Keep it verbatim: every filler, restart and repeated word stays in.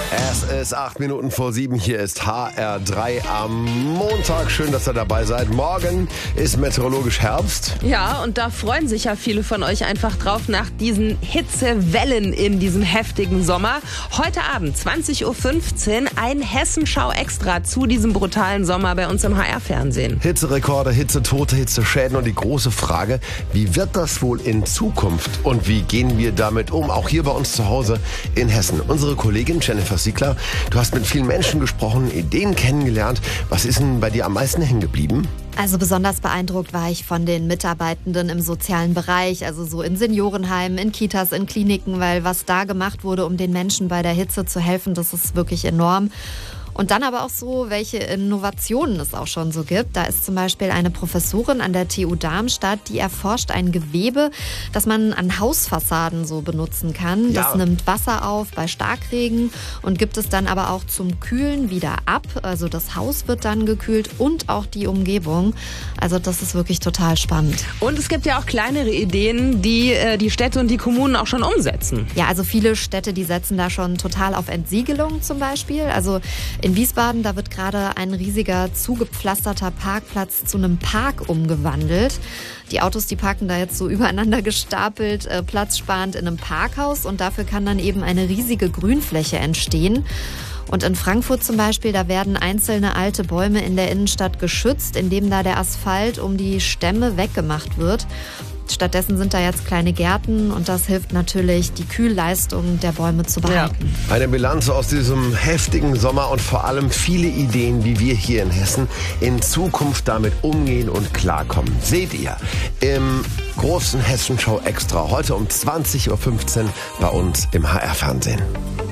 Es ist acht Minuten vor sieben. Hier ist H R drei am Montag. Schön, dass ihr dabei seid. Morgen ist meteorologisch Herbst. Ja, und da freuen sich ja viele von euch einfach drauf nach diesen Hitzewellen in diesem heftigen Sommer. Heute Abend, zwanzig Uhr fünfzehn, ein Hessenschau extra zu diesem brutalen Sommer bei uns im H R-Fernsehen. Hitzerekorde, Hitzetote, Hitzeschäden und die große Frage, wie wird das wohl in Zukunft und wie gehen wir damit um? Auch hier bei uns zu Hause in Hessen. Unsere Kollegin Jennifer Siegler, du hast mit vielen Menschen gesprochen, Ideen kennengelernt. Was ist denn bei dir am meisten hängen geblieben? Also besonders beeindruckt war ich von den Mitarbeitenden im sozialen Bereich, also so in Seniorenheimen, in Kitas, in Kliniken, weil was da gemacht wurde, um den Menschen bei der Hitze zu helfen, das ist wirklich enorm. Und dann aber auch so, welche Innovationen es auch schon so gibt. Da ist zum Beispiel eine Professorin an der T U Darmstadt, die erforscht ein Gewebe, das man an Hausfassaden so benutzen kann. Ja. Das nimmt Wasser auf bei Starkregen und gibt es dann aber auch zum Kühlen wieder ab. Also das Haus wird dann gekühlt und auch die Umgebung. Also das ist wirklich total spannend. Und es gibt ja auch kleinere Ideen, die äh, die Städte und die Kommunen auch schon umsetzen. Ja, also viele Städte, die setzen da schon total auf Entsiegelung zum Beispiel. Also in Wiesbaden, da wird gerade ein riesiger zugepflasterter Parkplatz zu einem Park umgewandelt. Die Autos, die parken da jetzt so übereinander gestapelt, äh, platzsparend in einem Parkhaus und dafür kann dann eben eine riesige Grünfläche entstehen. Und in Frankfurt zum Beispiel, da werden einzelne alte Bäume in der Innenstadt geschützt, indem da der Asphalt um die Stämme weggemacht wird. Stattdessen sind da jetzt kleine Gärten und das hilft natürlich, die Kühlleistung der Bäume zu behalten. Ja. Eine Bilanz aus diesem heftigen Sommer und vor allem viele Ideen, wie wir hier in Hessen in Zukunft damit umgehen und klarkommen. Seht ihr im großen Hessenschau Extra heute um zwanzig Uhr fünfzehn bei uns im H R-Fernsehen.